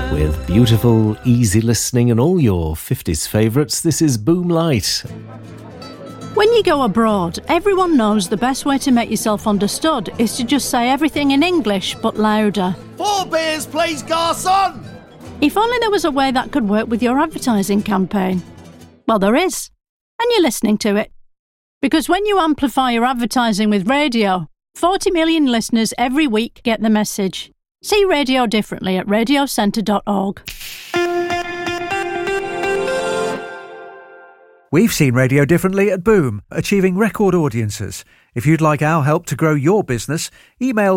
With beautiful, easy listening and all your 50s favourites, this is Boom Light. When you go abroad, everyone knows the best way to make yourself understood is to just say everything in English, but louder. 4 beers, please, garçon! If only there was a way that could work with your advertising campaign. Well, there is. And you're listening to it. Because when you amplify your advertising with radio, 40 million listeners every week get the message. See radio differently at radiocentre.org. We've seen radio differently at Boom, achieving record audiences. If you'd like our help to grow your business, email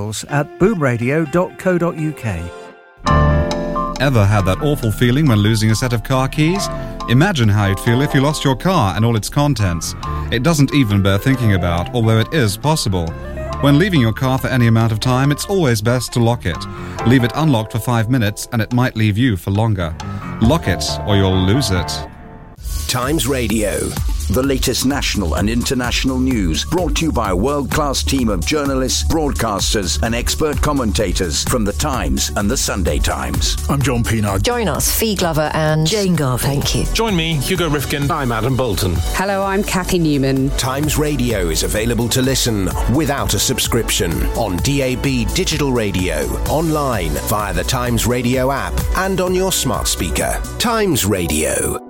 sales@boomradio.co.uk. Ever had that awful feeling when losing a set of car keys? Imagine how you'd feel if you lost your car and all its contents. It doesn't even bear thinking about, although it is possible. When leaving your car for any amount of time, it's always best to lock it. Leave it unlocked for 5 minutes and it might leave you for longer. Lock it or you'll lose it. Times Radio. The latest national and international news brought to you by a world-class team of journalists, broadcasters and expert commentators from The Times and The Sunday Times. I'm John Pienaar. Join us, Fee Glover and Jane Garvey. Thank you. Join me, Hugo Rifkin. I'm Adam Bolton. Hello, I'm Kathy Newman. Times Radio is available to listen without a subscription on DAB digital radio, online via the Times Radio app and on your smart speaker. Times Radio.